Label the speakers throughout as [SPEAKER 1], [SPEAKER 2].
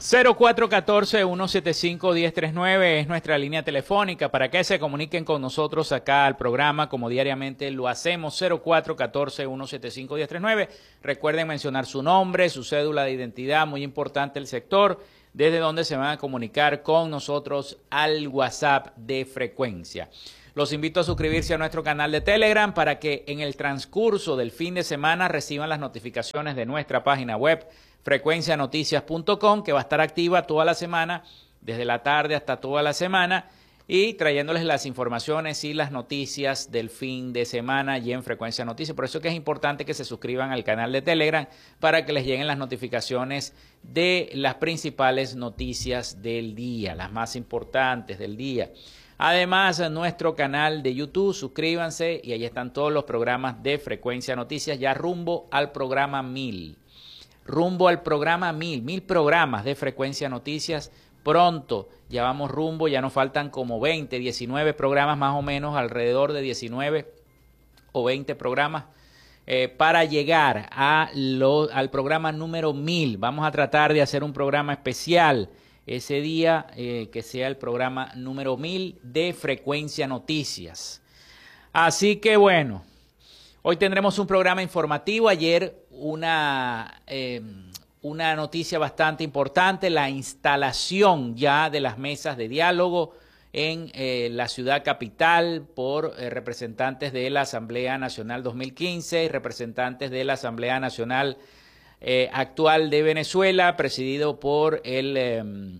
[SPEAKER 1] 0414-175-1039 es nuestra línea telefónica para que se comuniquen con nosotros acá al programa como diariamente lo hacemos. 0414-175-1039. Recuerden mencionar su nombre, su cédula de identidad, muy importante el sector, desde donde se van a comunicar con nosotros al WhatsApp de Frecuencia. Los invito a suscribirse a nuestro canal de Telegram para que en el transcurso del fin de semana reciban las notificaciones de nuestra página web frecuencianoticias.com, que va a estar activa toda la semana, desde la tarde hasta toda la semana, y trayéndoles las informaciones y las noticias del fin de semana allí en Frecuencia Noticias. Por eso es que es importante que se suscriban al canal de Telegram para que les lleguen las notificaciones de las principales noticias del día, las más importantes del día. Además, en nuestro canal de YouTube, suscríbanse y ahí están todos los programas de Frecuencia Noticias, ya rumbo al programa 1000. Rumbo al programa 1000 programas de Frecuencia Noticias. Pronto ya vamos rumbo, ya nos faltan como 20, 19 programas más o menos, alrededor de 19 o 20 programas para llegar al programa número 1000. Vamos a tratar de hacer un programa especial ese día, que sea el programa número 1000 de Frecuencia Noticias. Así que bueno, hoy tendremos un programa informativo. Ayer una noticia bastante importante, la instalación ya de las mesas de diálogo en la ciudad capital por representantes de la Asamblea Nacional 2015 y representantes de la Asamblea Nacional actual de Venezuela, presidido por el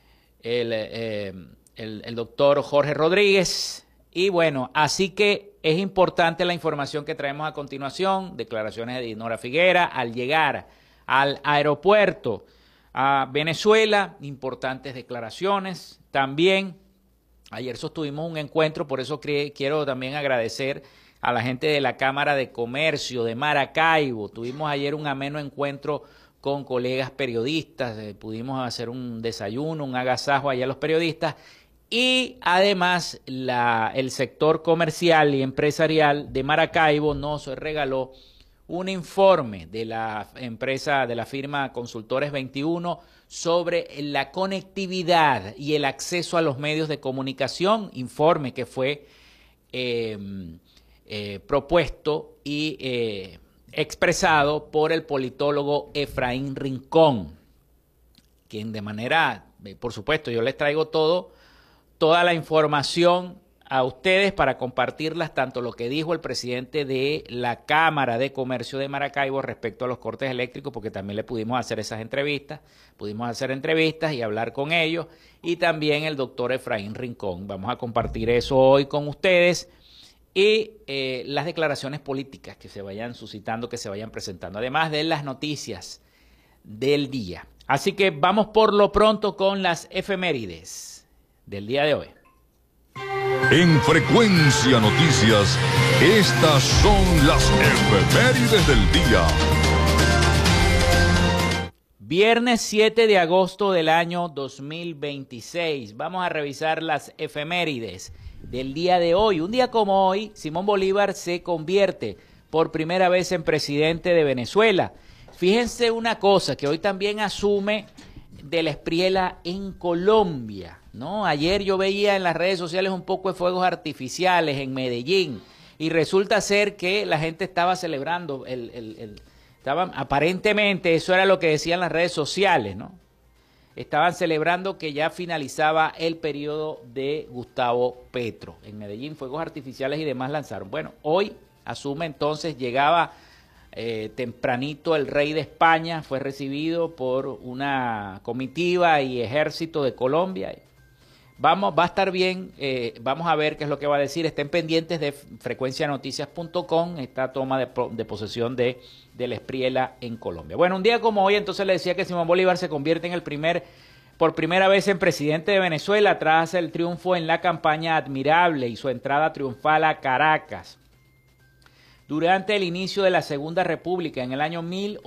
[SPEAKER 1] doctor Jorge Rodríguez. Y bueno, así que es importante la información que traemos a continuación, declaraciones de Dinora Figuera al llegar al aeropuerto a Venezuela, importantes declaraciones. También ayer sostuvimos un encuentro, por eso quiero también agradecer a la gente de la Cámara de Comercio de Maracaibo. Tuvimos ayer un ameno encuentro con colegas periodistas, pudimos hacer un desayuno, un agasajo allá a los periodistas, y además el sector comercial y empresarial de Maracaibo nos regaló un informe de la empresa, de la firma Consultores 21, sobre la conectividad y el acceso a los medios de comunicación, informe que fue propuesto y expresado por el politólogo Efraín Rincón, quien de manera, por supuesto, yo les traigo toda la información a ustedes para compartirlas, tanto lo que dijo el presidente de la Cámara de Comercio de Maracaibo respecto a los cortes eléctricos, porque también le pudimos hacer entrevistas y hablar con ellos, y también el doctor Efraín Rincón. Vamos a compartir eso hoy con ustedes, y las declaraciones políticas que se vayan suscitando, que se vayan presentando, además de las noticias del día. Así que vamos por lo pronto con las efemérides del día de hoy.
[SPEAKER 2] En Frecuencia Noticias, estas son las efemérides del día.
[SPEAKER 1] Viernes 7 de agosto del año 2026. Vamos a revisar las efemérides del día de hoy. Un día como hoy, Simón Bolívar se convierte por primera vez en presidente de Venezuela. Fíjense una cosa, que hoy también asume del Espriella en Colombia, ¿no? Ayer yo veía en las redes sociales un poco de fuegos artificiales en Medellín y resulta ser que la gente estaba celebrando, aparentemente eso era lo que decían las redes sociales, ¿no? Estaban celebrando que ya finalizaba el periodo de Gustavo Petro. En Medellín fuegos artificiales y demás lanzaron. Bueno, hoy asume entonces, llegaba tempranito el rey de España, fue recibido por una comitiva y ejército de Colombia. Va a estar bien, vamos a ver qué es lo que va a decir. Estén pendientes de frecuencianoticias.com, esta toma de posesión del Espriella en Colombia. Bueno, un día como hoy entonces le decía que Simón Bolívar se convierte por primera vez en presidente de Venezuela tras el triunfo en la campaña Admirable y su entrada triunfal a Caracas. Durante el inicio de la Segunda República, en el año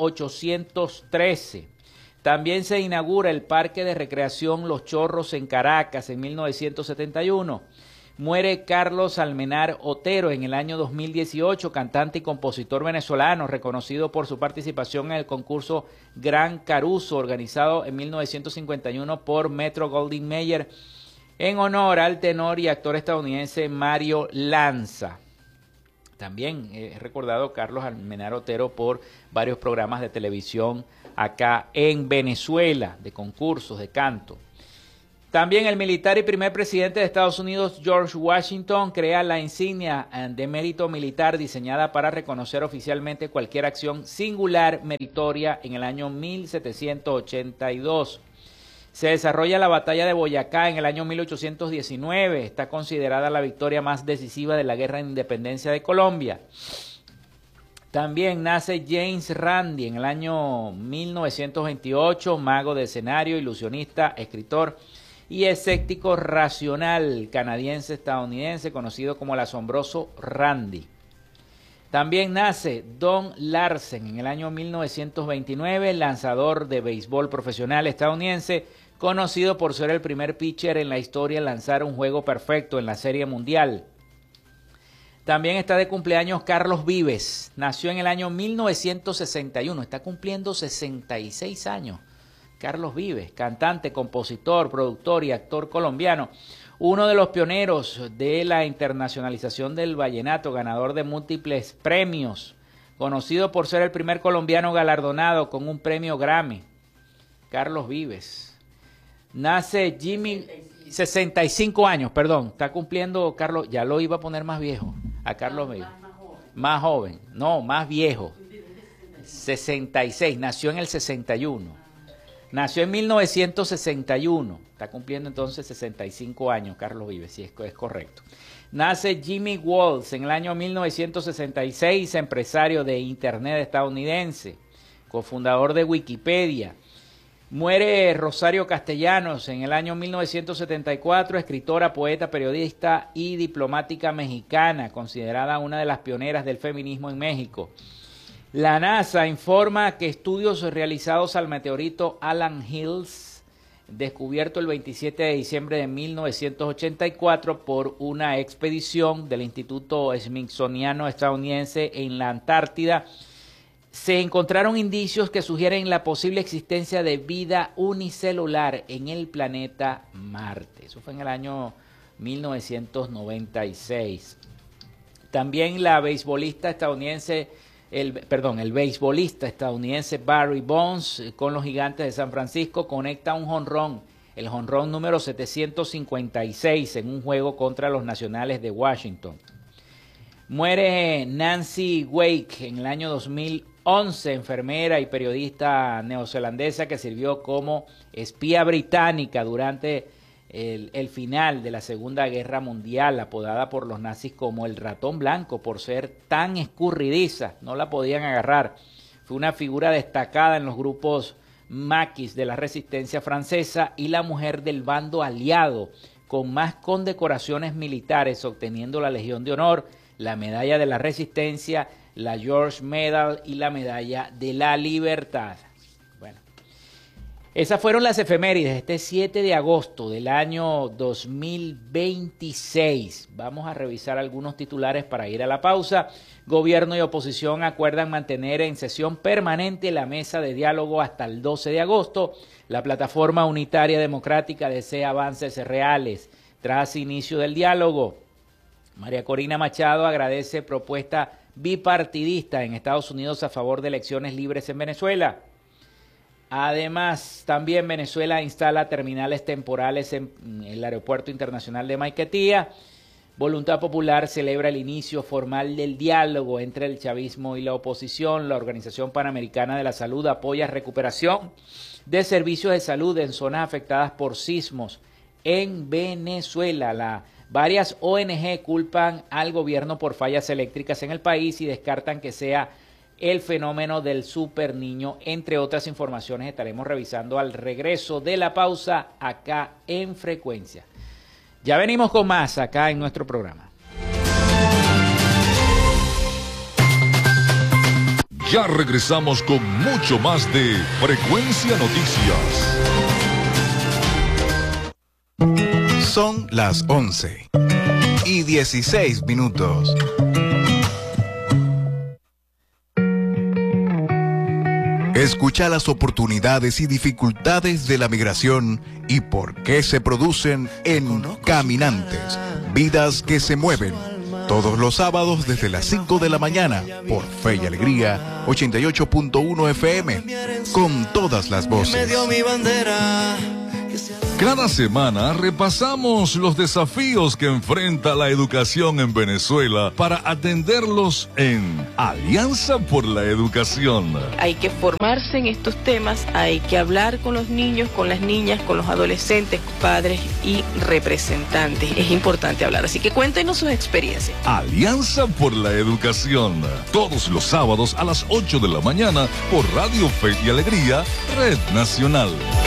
[SPEAKER 1] 1813, también se inaugura el Parque de Recreación Los Chorros en Caracas en 1971. Muere Carlos Almenar Otero en el año 2018, cantante y compositor venezolano, reconocido por su participación en el concurso Gran Caruso, organizado en 1951 por Metro-Goldwyn-Mayer, en honor al tenor y actor estadounidense Mario Lanza. También es recordado Carlos Almenar Otero por varios programas de televisión acá en Venezuela, de concursos de canto. También el militar y primer presidente de Estados Unidos, George Washington, crea la insignia de mérito militar diseñada para reconocer oficialmente cualquier acción singular meritoria en el año 1782. Se desarrolla la batalla de Boyacá en el año 1819. Está considerada la victoria más decisiva de la Guerra de Independencia de Colombia. También nace James Randi en el año 1928, mago de escenario, ilusionista, escritor y escéptico racional canadiense-estadounidense, conocido como el asombroso Randy. También nace Don Larsen en el año 1929, lanzador de béisbol profesional estadounidense, conocido por ser el primer pitcher en la historia en lanzar un juego perfecto en la Serie Mundial. También está de cumpleaños Carlos Vives, nació en el año 1961, está cumpliendo 66 años. Carlos Vives, cantante, compositor, productor y actor colombiano, uno de los pioneros de la internacionalización del vallenato, ganador de múltiples premios, conocido por ser el primer colombiano galardonado con un premio Grammy. Carlos Vives. Nace Jimmy, 65 años, perdón, está cumpliendo Carlos, ya lo iba a poner más viejo, a Carlos Vives. Más joven, no, más viejo. 66, nació en el 61. Nació en 1961, está cumpliendo entonces 65 años, Carlos Vives, si es correcto. Nace Jimmy Wales en el año 1966, empresario de Internet estadounidense, cofundador de Wikipedia. Muere Rosario Castellanos en el año 1974, escritora, poeta, periodista y diplomática mexicana, considerada una de las pioneras del feminismo en México. La NASA informa que estudios realizados al meteorito Alan Hills, descubierto el 27 de diciembre de 1984 por una expedición del Instituto Smithsoniano estadounidense en la Antártida, se encontraron indicios que sugieren la posible existencia de vida unicelular en el planeta Marte. Eso fue en el año 1996. También la beisbolista estadounidense el beisbolista estadounidense Barry Bonds con los Gigantes de San Francisco conecta un jonrón, el jonrón número 756 en un juego contra los Nacionales de Washington. Muere Nancy Wake en el año 2011, enfermera y periodista neozelandesa que sirvió como espía británica durante el final de la Segunda Guerra Mundial, apodada por los nazis como el ratón blanco por ser tan escurridiza, no la podían agarrar. Fue una figura destacada en los grupos maquis de la resistencia francesa y la mujer del bando aliado con más condecoraciones militares, obteniendo la Legión de Honor, la Medalla de la Resistencia, la George Medal y la Medalla de la Libertad. Esas fueron las efemérides, este 7 de agosto del año 2026. Vamos a revisar algunos titulares para ir a la pausa. Gobierno y oposición acuerdan mantener en sesión permanente la mesa de diálogo hasta el 12 de agosto. La Plataforma Unitaria Democrática desea avances reales tras inicio del diálogo. María Corina Machado agradece propuesta bipartidista en Estados Unidos a favor de elecciones libres en Venezuela. Además, también Venezuela instala terminales temporales en el Aeropuerto Internacional de Maiquetía. Voluntad Popular celebra el inicio formal del diálogo entre el chavismo y la oposición. La Organización Panamericana de la Salud apoya recuperación de servicios de salud en zonas afectadas por sismos en Venezuela. Varias ONG culpan al gobierno por fallas eléctricas en el país y descartan que sea el fenómeno del super niño, entre otras informaciones estaremos revisando al regreso de la pausa acá en Frecuencia. Ya venimos con más acá en nuestro programa.
[SPEAKER 2] Ya regresamos con mucho más de Frecuencia Noticias.
[SPEAKER 3] Son las 11. 8:16. Escucha las oportunidades y dificultades de la migración y por qué se producen en Caminantes, vidas que se mueven. Todos los sábados desde las 5 de la mañana por Fe y Alegría 88.1 FM, con todas las voces.
[SPEAKER 2] Cada semana repasamos los desafíos que enfrenta la educación en Venezuela para atenderlos en Alianza por la Educación.
[SPEAKER 4] Hay que formarse en estos temas, hay que hablar con los niños, con las niñas, con los adolescentes, padres y representantes. Es importante hablar, así que cuéntenos sus experiencias.
[SPEAKER 2] Alianza por la Educación, todos los sábados a las 8 de la mañana por Radio Fe y Alegría, Red Nacional.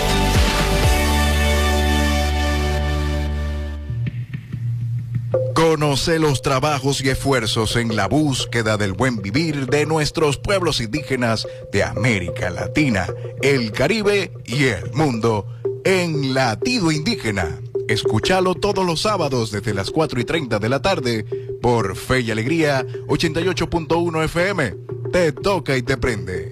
[SPEAKER 3] Conoce los trabajos y esfuerzos en la búsqueda del buen vivir de nuestros pueblos indígenas de América Latina, el Caribe y el mundo en Latido Indígena. Escúchalo todos los sábados desde las 4:30 de la tarde por Fe y Alegría 88.1 FM. Te toca y te prende.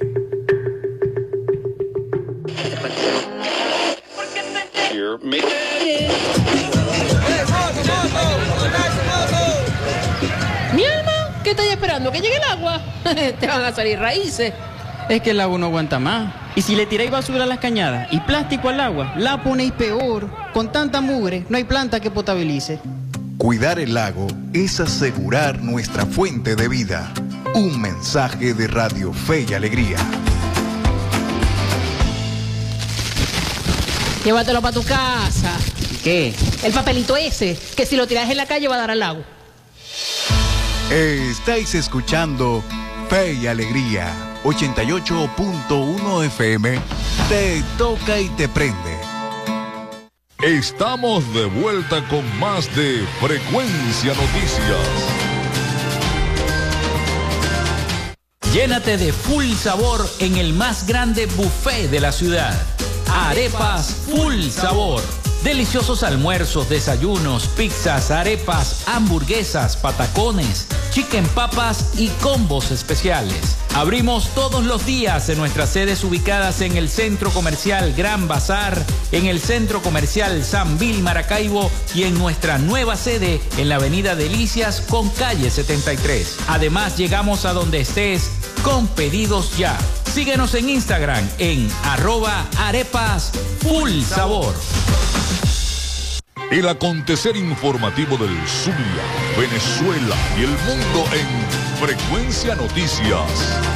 [SPEAKER 5] Mi alma, ¿qué estáis esperando? ¿Que llegue el agua? Te van a salir raíces.
[SPEAKER 6] Es que el agua no aguanta más. Y si le tiráis basura a las cañadas y plástico al agua, la ponéis peor. Con tanta mugre, no hay planta que potabilice.
[SPEAKER 3] Cuidar el lago es asegurar nuestra fuente de vida. Un mensaje de Radio Fe y Alegría.
[SPEAKER 5] Llévatelo para tu casa.
[SPEAKER 6] ¿Qué?
[SPEAKER 5] El papelito ese, que si lo tiras en la calle va a dar al lago.
[SPEAKER 3] Estáis escuchando Fe y Alegría 88.1 FM. Te toca y te prende.
[SPEAKER 2] Estamos de vuelta con más de Frecuencia Noticias.
[SPEAKER 1] Llénate de full sabor en el más grande buffet de la ciudad. Arepas Full Sabor. Deliciosos almuerzos, desayunos, pizzas, arepas, hamburguesas, patacones, chicken papas y combos especiales. Abrimos todos los días en nuestras sedes ubicadas en el Centro Comercial Gran Bazar, en el Centro Comercial San Bill Maracaibo y en nuestra nueva sede en la Avenida Delicias con calle 73. Además, llegamos a donde estés con pedidos ya. Síguenos en Instagram en @arepasfullsabor.
[SPEAKER 2] El acontecer informativo del Zulia, Venezuela y el mundo en Frecuencia Noticias.